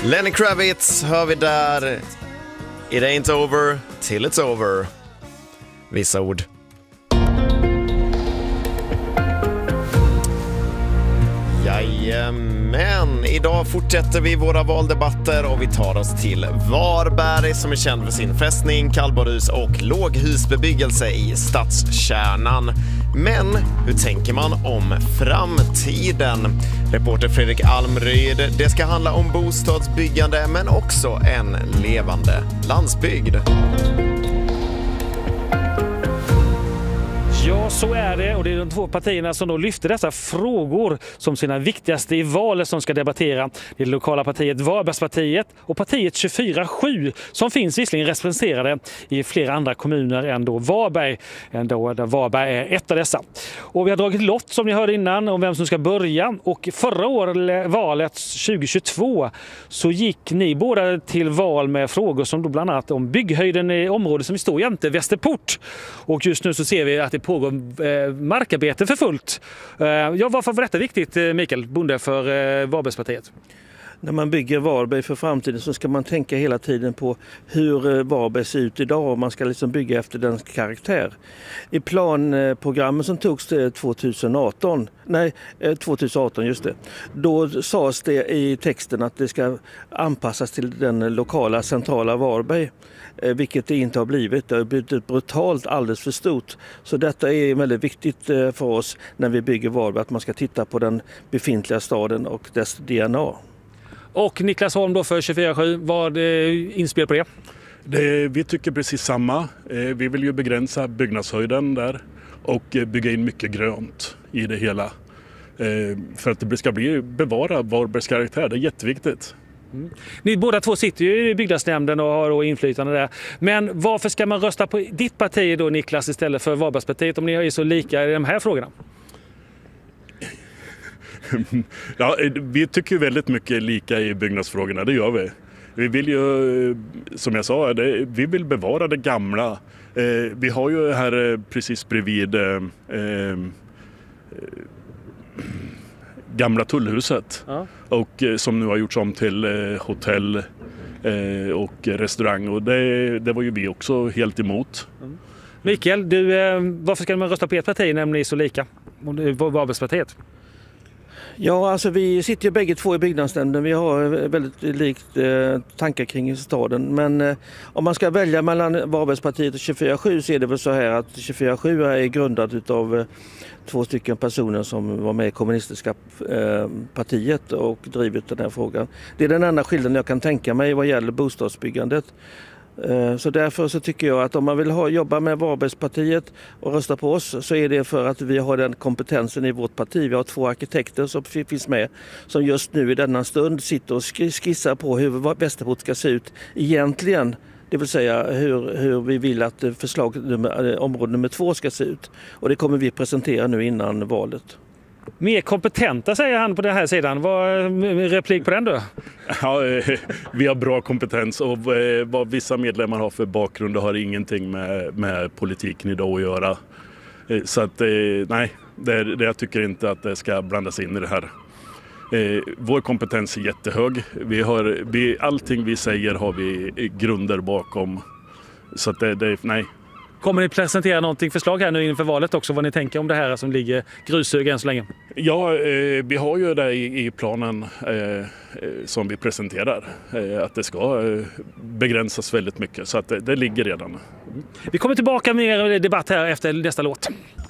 Lenny Kravitz hör vi där. It ain't over till it's over. Vissa ord. Jajamän, idag fortsätter vi våra valdebatter och vi tar oss till Varberg som är känd för sin fästning, kallbadhus och låghusbebyggelse i stadskärnan. Men hur tänker man om framtiden? Reporter Fredrik Almryd, det ska handla om bostadsbyggande men också en levande landsbygd. Ja, så är det, och det är de två partierna som då lyfter dessa frågor som sina viktigaste i valet som ska debattera. Det är det lokala partiet Varbergspartiet och partiet 24/7 som finns visserligen representerade i flera andra kommuner än då Varberg, där Varberg är ett av dessa. Och vi har dragit lott som ni hörde innan om vem som ska börja, och förra året, valet 2022, så gick ni båda till val med frågor som då bland annat om bygghöjden i området som vi står jämte Västerport. Och just nu så ser vi att det pågår markarbete för fullt. Ja, varför var detta viktigt, Mikael Bonde, för Varbergspartiet? När man bygger Varberg för framtiden så ska man tänka hela tiden på hur Varberg ser ut idag, och man ska liksom bygga efter den karaktär. I planprogrammet som togs 2018 just det, då sades det i texten att det ska anpassas till den lokala centrala Varberg, vilket det inte har blivit. Det har blivit brutalt alldeles för stort. Så detta är väldigt viktigt för oss när vi bygger Varberg, att man ska titta på den befintliga staden och dess DNA. Och Niklas Holm då för 24/7, vad inspel på det? Vi tycker precis samma. Vi vill ju begränsa byggnadshöjden där och bygga in mycket grönt i det hela. För att det ska bevara Varbergs karaktär, det är jätteviktigt. Mm. Ni båda två sitter ju i byggnadsnämnden och har då inflytande där. Men varför ska man rösta på ditt parti då, Niklas, istället för Varbergspartiet, om ni är så lika i de här frågorna? Ja, vi tycker väldigt mycket lika i byggnadsfrågorna, det gör vi. Vi vill ju, som jag sa, vi vill bevara det gamla. Vi har ju här precis bredvid gamla tullhuset, ja. Och som nu har gjorts om till hotell och restaurang, och det var ju vi också helt emot. Mm. Mikael, varför ska man rösta på ert parti när ni är så lika? Varbergspartiet? Ja, alltså vi sitter ju bägge två i byggnadsnämnden. Vi har väldigt likt tankar kring staden. Men om man ska välja mellan Varbergspartiet och 24/7 så är det väl så här att 24/7 är grundad av två stycken personer som var med i kommunistiska partiet och drivit den här frågan. Det är den enda skillnaden jag kan tänka mig vad gäller bostadsbyggandet. Så därför så tycker jag att om man vill jobba med Varbergspartiet och rösta på oss, så är det för att vi har den kompetensen i vårt parti. Vi har 2 arkitekter som finns med, som just nu i denna stund sitter och skissar på hur Västerport ska se ut egentligen. Det vill säga hur vi vill att område nummer 2 ska se ut. Och det kommer vi presentera nu innan valet. Mer kompetenta, säger han på den här sidan. Vad replik på den då? Ja, vi har bra kompetens, och vad vissa medlemmar har för bakgrund har ingenting med politiken idag att göra. Så att nej, jag tycker inte att det ska blandas in i det här. Vår kompetens är jättehög. Allting vi säger har vi grunder bakom. Så att nej. Kommer ni presentera någonting förslag här nu inför valet också, vad ni tänker om det här som ligger grushög än så länge? Ja, vi har ju det i planen som vi presenterar, att det ska begränsas väldigt mycket, så att det ligger redan. Vi kommer tillbaka med mer debatt här efter nästa låt.